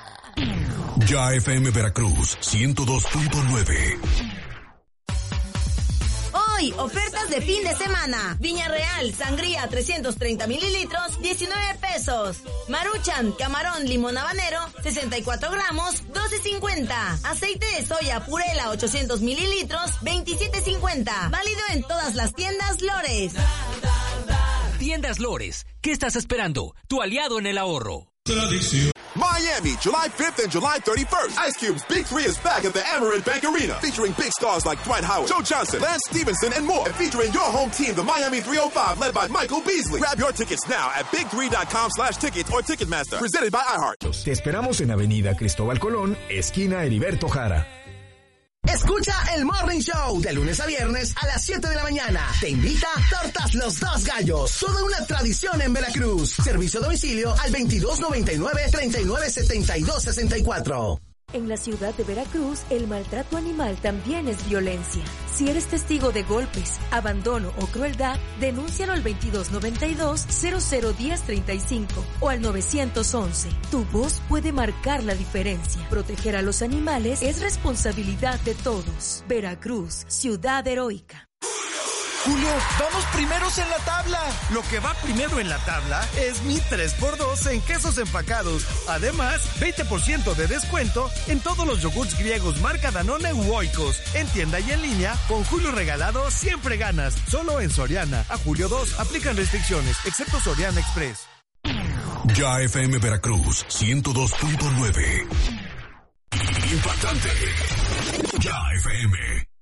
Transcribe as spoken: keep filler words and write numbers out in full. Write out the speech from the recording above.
Ya F M Veracruz, ciento dos punto nueve. Hoy, ofertas de fin de semana. Viña Real, sangría trescientos treinta mililitros, diecinueve pesos. Maruchan, camarón limón habanero, sesenta y cuatro gramos, doce cincuenta. Aceite de soya Purela, ochocientos mililitros, veintisiete cincuenta. Válido en todas las tiendas Lores. Tiendas Lores, ¿qué estás esperando? Tu aliado en el ahorro. Tradición. Miami, July fifth and July thirty-first. Ice Cube's Big Three is back at the Amerant Bank Arena, featuring big stars like Dwight Howard, Joe Johnson, Lance Stevenson, and more. And featuring your home team, the Miami three oh five, led by Michael Beasley. Grab your tickets now at big three dot com slash tickets or Ticketmaster. Presented by iHeart. Te esperamos en Avenida Cristóbal Colón, esquina Heriberto Jara. Escucha el Morning Show de lunes a viernes a las siete de la mañana. Te invita Tortas Los Dos Gallos. Toda una tradición en Veracruz. Servicio a domicilio al veintidós noventa y nueve, treinta y nueve setenta y dos sesenta y cuatro. En la ciudad de Veracruz, el maltrato animal también es violencia. Si eres testigo de golpes, abandono o crueldad, denúncialo al veintidós noventa y dos, cero cero diez treinta y cinco o al novecientos once. Tu voz puede marcar la diferencia. Proteger a los animales es responsabilidad de todos. Veracruz, ciudad heroica. Julio, vamos primeros en la tabla. Lo que va primero en la tabla es mi tres por dos en quesos empacados. Además, veinte por ciento de descuento en todos los yogurts griegos marca Danone u Oikos. En tienda y en línea, con Julio regalado siempre ganas. Solo en Soriana. A julio dos, aplican restricciones, excepto Soriana Express. Ya F M Veracruz, ciento dos punto nueve. Impactante. Ya F M.